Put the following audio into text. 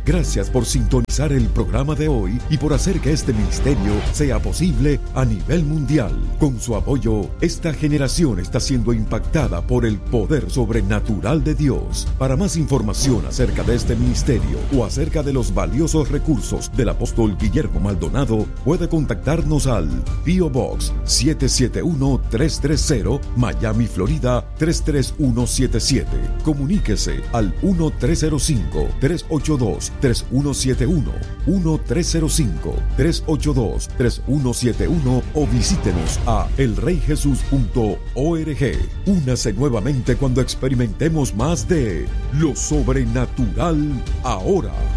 Gracias por sintonizar el programa de hoy y por hacer que este ministerio sea posible a nivel mundial. Con su apoyo, esta generación está siendo impactada por el poder sobrenatural de Dios. Para más información acerca de este ministerio o acerca de los valiosos recursos del apóstol Guillermo Maldonado, puede contactarnos al P.O. Box 771-330, Miami, Florida 33177. Comuníquese al 1-305-382-3171, 1-305-382-3171 o visítenos a elreyjesus.org. Únase nuevamente cuando experimentemos más de lo sobrenatural ahora.